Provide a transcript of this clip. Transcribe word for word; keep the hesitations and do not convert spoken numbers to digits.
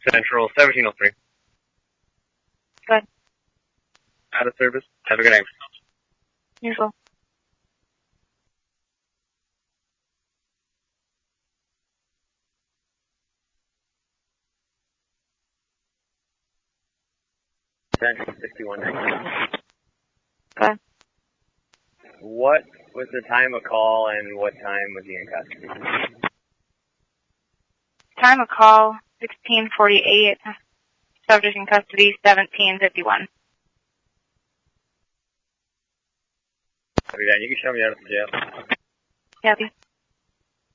Central, seventeen oh three. Good. Out of service. Have a good night. Usual. Central, sixty-one nineteen. Good. What was the time of call and what time was he in custody? Time of call, sixteen forty-eight. Subject in custody, seventeen fifty-one. Copy that. You can show me out of the jail. Copy.